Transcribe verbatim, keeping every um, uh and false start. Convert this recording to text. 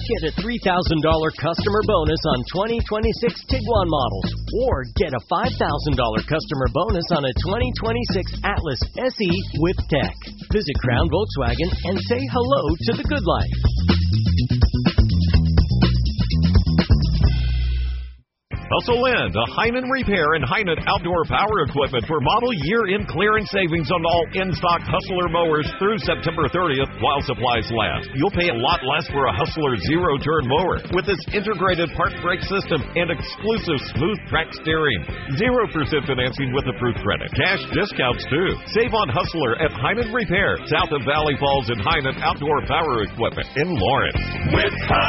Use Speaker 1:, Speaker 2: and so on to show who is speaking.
Speaker 1: Get a three thousand dollars customer bonus on twenty twenty-six Tiguan models, or get a five thousand dollars customer bonus on a twenty twenty-six Atlas S E with tech. Visit Crown Volkswagen and say hello to the good life.
Speaker 2: Hustle in to Heinemann Repair and Heinemann Outdoor Power Equipment for model year-end clearance savings on all in-stock Hustler mowers through September thirtieth while supplies last. You'll pay a lot less for a Hustler zero-turn mower with its integrated park brake system and exclusive smooth track steering. zero percent financing with approved credit. Cash discounts, too. Save on Hustler at Heinemann Repair, south of Valley Falls, and Heinemann Outdoor Power Equipment in Lawrence.
Speaker 3: With